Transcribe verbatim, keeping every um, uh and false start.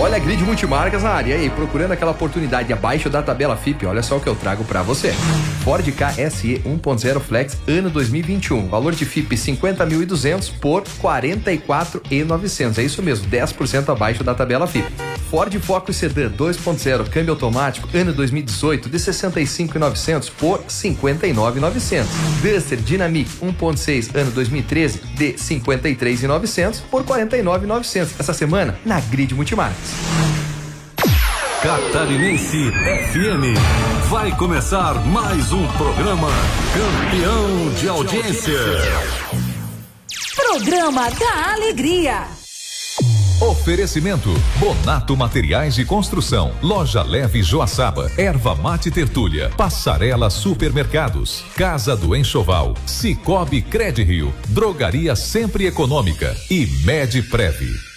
Olha a Grid Multimarcas na área. E aí, procurando aquela oportunidade abaixo da tabela F I P, olha só o que eu trago pra você. Ford Ka S E um ponto zero Flex, ano dois mil e vinte e um. Valor de F I P cinquenta mil e duzentos por quarenta e quatro mil e novecentos. É isso mesmo, dez por cento abaixo da tabela F I P. Ford Focus Sedan dois ponto zero, câmbio automático, ano dois mil e dezoito, de sessenta e cinco mil e novecentos por cinquenta e nove mil e novecentos. Duster Dynamic um ponto seis, ano dois mil e treze, de cinquenta e três mil e novecentos por quarenta e nove mil e novecentos. Essa semana, na Grid Multimarcas. Catarinense F M. Vai começar mais um programa campeão de audiência. Programa da Alegria. Oferecimento: Bonato Materiais de Construção, Loja Leve Joaçaba, Erva Mate Tertúlia, Passarela Supermercados, Casa do Enxoval, Cicobi Credrio, Drogaria Sempre Econômica e Medprev.